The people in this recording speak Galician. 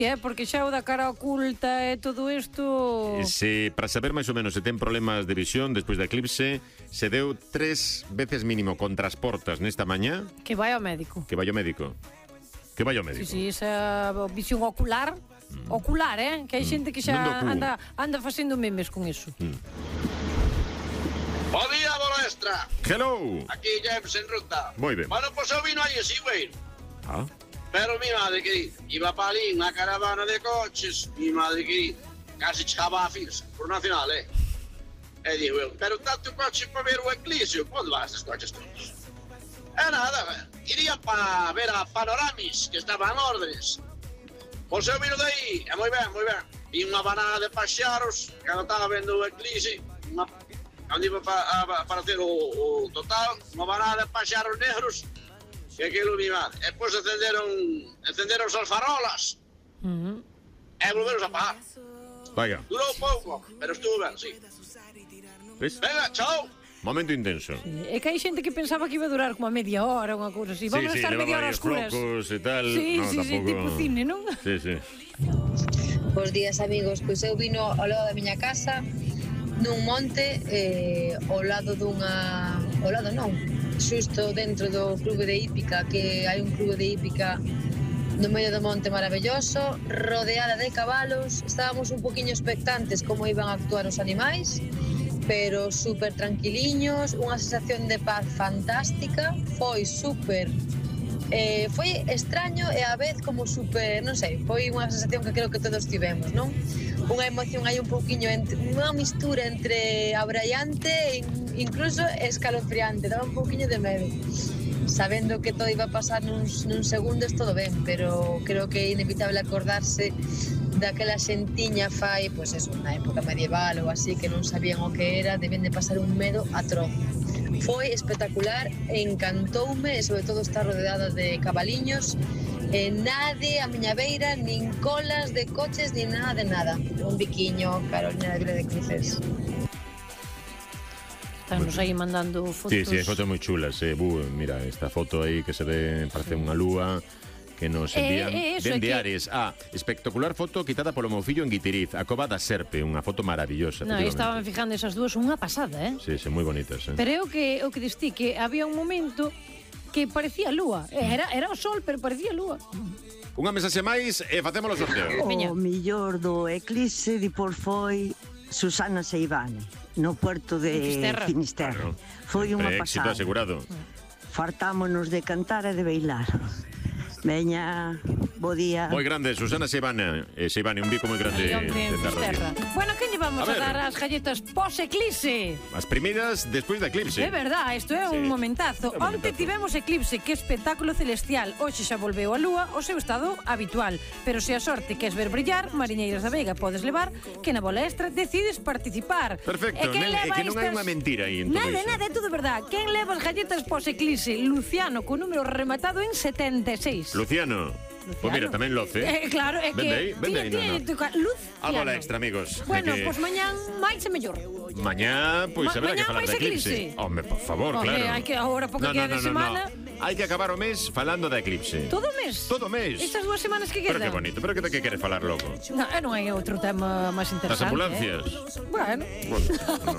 Porque xa o da cara oculta e todo isto... Para saber máis ou menos se ten problemas de visión despois da eclipse, se deu 3 veces mínimo con transportas nesta mañá. Que vai ao médico. Que vai ao médico. Sí, esa visión ocular. Ocular, que hai xente que xa anda facendo memes con iso. Bo día, Bolestra. Hello. Aquí James en ruta. Moi ben. Bueno, pues eu vino aí así, güey. Ah. Pero mi madre querida, iba para ali unha caravana de coches, mi madre querida, casi chegaba a Firsa, por Nacional, E digo eu, pero tanto coche para ver o eclipse, onde vas estes coches todos? Nada, irían para ver a Panoramis, que estaban órdenes. Pois eu vino de aí, moi ben. Vi unha banada de paxaros, que non estaba vendo o eclipse, onde iba para ter o total, unha banada de paxaros negros, que aquilo mi madre. E depois encenderon as farolas e volveron a apagar. Vaya. Durou pouco, pero estuvo ben, sí. ¿Ves? Venga, chao. Momento intenso. É que hai xente que pensaba que iba a durar como a media hora, unha cousa así. Vamos a estar media hora oscuras. E tal. Sí, tipo cine, non? Sí. Bos días, amigos. Pois eu vino ao lado da miña casa, nun monte, ao lado dunha... Ao lado non, xusto dentro do clube de hípica, que hai un clube de hípica no medio do monte maravilloso, rodeada de cabalos. Estábamos un poquinho expectantes como iban a actuar os animais, pero super tranquiliños, unha sensación de paz fantástica. Foi super foi extraño e a vez como super, non sei, foi unha sensación que creo que todos tivemos, non? Unha emoción aí un pouquiño, unha mistura entre abraiante e incluso escalofriante, daba un pouquiño de medo. Sabendo que todo iba a pasar nuns segundos, todo ben, pero creo que é inevitable acordarse daquela xentiña fai, pois eso, na época medieval ou así, que non sabían o que era, deben de pasar un medo atroz. Foi espectacular, encantoume e sobre todo está rodeada de cabaliños e nade a miña beira, nin colas de coches, nin nada de nada. Un biquiño, Carolina de Vila de Cruces. Estamos aí mandando fotos. Sí, hai fotos moi chulas. Mira, esta foto aí que se ve, parece unha lúa que nos envían dende Ares. Espectacular foto quitada polo meu fillo en Guitiriz, a cova da serpe, unha foto maravillosa. Estaban fijando esas dúas, unha pasada, Sí, moi bonitas. Pero o que distí, que había un momento que parecía lúa. Era o sol, pero parecía lúa. Unha mensaxe máis e facemos o sorteo. O millor do eclipse por foi Susana Seivane, no puerto de Finisterre. Foi unha pasada. Éxito asegurado. Fartámonos de cantar e de bailar. Veña, bo día. Moi grande, Susana Seivane, un bico moi grande de radio. Bueno, que lle vamos a dar as galletas pos-eclipse? As primeiras despois da eclipse. É verdad, isto é un momentazo. Onte tivemos eclipse, que espectáculo celestial. Hoxe xa volveu a lúa ao seu estado habitual. Pero se a sorte queres ver brillar, mariñeiras da Veiga podes levar, que na bola extra decides participar. Perfecto, e que non hai unha mentira aí en todo iso. Nada, é todo verdad. Quen leva as galletas pos-eclipse? Luciano, con número rematado en 76. Luciano. Pues mira, tamén Loce. Claro, é que... Vende aí, Luciano. Algo la extra, amigos. Bueno, pues mañán máis e mellor. Mañá, pois haberá que falar da eclipse. Home, por favor, claro. Hai que agora pouco queda de semana. Hai que acabar o mes falando da eclipse. Todo o mes? Todo o mes. Estas 2 semanas que quedan. Pero que bonito, pero que queres falar logo? Non hai outro tema máis interesante. Das ambulancias? Bueno,